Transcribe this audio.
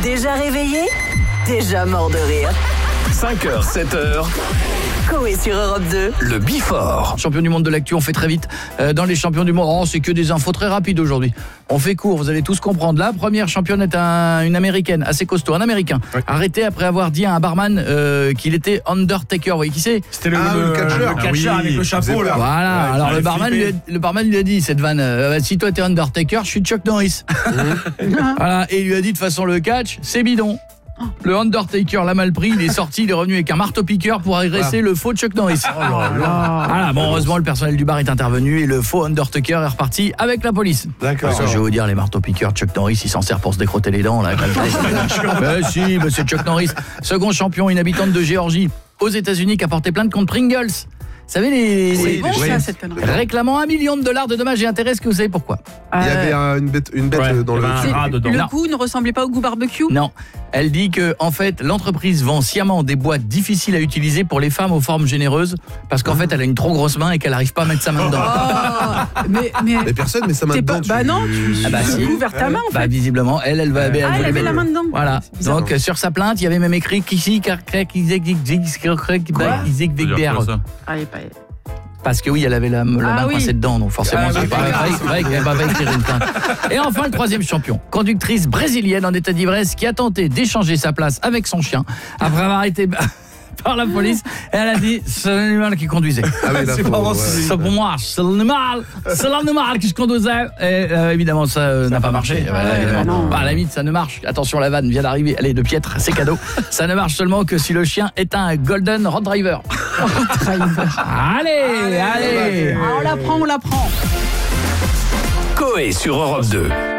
Déjà réveillé, déjà mort de rire. 5h, 7h. Coé sur Europe 2. Le Before. Champion du monde de l'actu, on fait très vite. Dans les champions du monde, c'est que des infos très rapides aujourd'hui. On fait court, vous allez tous comprendre. La première championne est une américaine, assez costaud, un américain. Ouais. Arrêté après avoir dit à un barman qu'il était Undertaker. Vous voyez qui c'est ? C'était le catcheur avec le chapeau là. Voilà, alors le barman lui a dit cette vanne, si toi t'es Undertaker, je suis Chuck Norris. Voilà, et il lui a dit de toute façon le catch, c'est bidon. Le Undertaker l'a mal pris, il est sorti, il est revenu avec un marteau-piqueur pour agresser le faux Chuck Norris. Voilà, bon, heureusement le personnel du bar est intervenu et le faux Undertaker est reparti avec la police. D'accord. Parce que je vais vous dire, les marteaux-piqueurs, Chuck Norris, il s'en sert pour se décrotter les dents là. Si, mais c'est Chuck Norris. Second champion, une habitante de Géorgie aux États-Unis qui a porté plainte contre Pringles. Vous savez, c'est bon ça, cette connerie. Réclamant $1 million de dommages et intérêts, est-ce que vous savez pourquoi ? Il y avait une bête dans le goût ne ressemblait pas au goût barbecue ? Non, elle dit que en fait l'entreprise vend sciemment des boîtes difficiles à utiliser pour les femmes aux formes généreuses parce qu'en fait elle a une trop grosse main et qu'elle n'arrive pas à mettre sa main dedans. Mais personne met sa main dedans. Bah non, tu ouvert ta main en fait. Bah visiblement, elle va elle avait la main dedans. Voilà. Donc sur sa plainte, il y avait même écrit parce que oui, elle avait la main coincée dedans, donc forcément c'est pas vrai qu'elle va écrire une plainte. Et enfin le troisième champion, conductrice brésilienne en état d'ivresse qui a tenté d'échanger sa place avec son chien après avoir été par la police, et elle a dit c'est l'animal qui conduisait. C'est pas ça pour moi, c'est l'animal qui se conduisait. Et évidemment ça n'a pas marché. À la limite ça ne marche. Attention, la vanne vient d'arriver, elle est de piètre, c'est cadeau. Ça ne marche seulement que si le chien est un Golden Retriever. Allez. On la prend. Coé sur Europe 2.